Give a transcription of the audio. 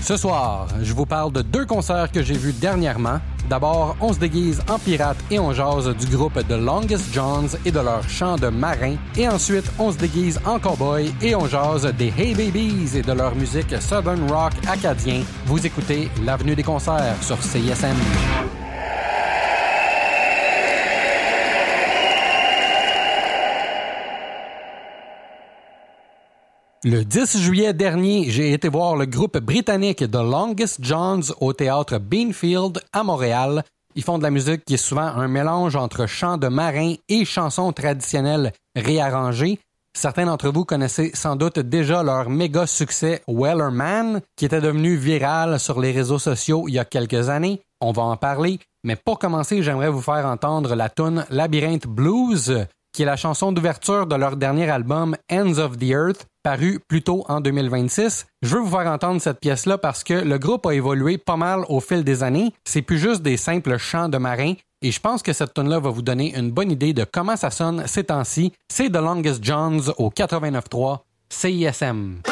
Ce soir, je vous parle de 2 concerts que j'ai vus dernièrement. D'abord, on se déguise en pirate et on jase du groupe The Longest Johns et de leur chant de marin. Et ensuite, on se déguise en cowboy et on jase des Hey Babies et de leur musique Southern Rock acadien. Vous écoutez l'Avenue des concerts sur CISM. Le 10 juillet dernier, j'ai été voir le groupe britannique The Longest Johns au théâtre Beanfield à Montréal. Ils font de la musique qui est souvent un mélange entre chants de marins et chansons traditionnelles réarrangées. Certains d'entre vous connaissez sans doute déjà leur méga succès Weller Man, qui était devenu viral sur les réseaux sociaux il y a quelques années. On va en parler, mais pour commencer, j'aimerais vous faire entendre la tune Labyrinth Blues, qui est la chanson d'ouverture de leur dernier album Ends of the Earth, paru plus tôt en 2026. Je veux vous faire entendre cette pièce-là parce que le groupe a évolué pas mal au fil des années. C'est plus juste des simples chants de marins et je pense que cette tune-là va vous donner une bonne idée de comment ça sonne ces temps-ci. C'est The Longest Johns au 89.3 CISM.